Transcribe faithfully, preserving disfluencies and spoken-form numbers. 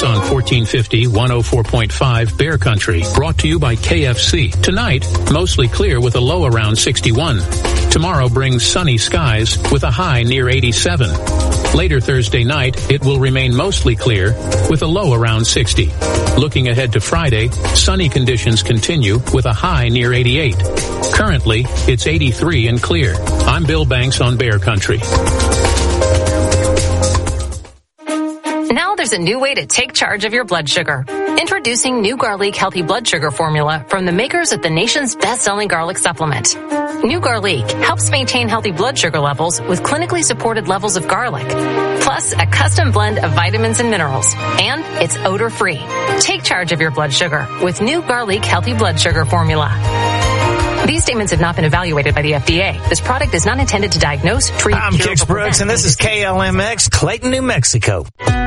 Banks on fourteen fifty, one oh four point five Bear Country. Brought to you by K F C. Tonight, mostly clear with a low around sixty-one. Tomorrow brings sunny skies with a high near eighty-seven. Later Thursday night, it will remain mostly clear with a low around sixty. Looking ahead to Friday, sunny conditions continue with a high near eighty-eight. Currently, it's eighty-three and clear. I'm Bill Banks on Bear Country. Now there's a new way to take charge of your blood sugar. Introducing New Garlic Healthy Blood Sugar Formula from the makers of the nation's best-selling garlic supplement. New Garlic helps maintain healthy blood sugar levels with clinically supported levels of garlic, plus a custom blend of vitamins and minerals, and it's odor-free. Take charge of your blood sugar with New Garlic Healthy Blood Sugar Formula. These statements have not been evaluated by the F D A. This product is not intended to diagnose, treat, I'm cure, Kix or Brooks, prevent and this is K L M X, Clayton, New Mexico.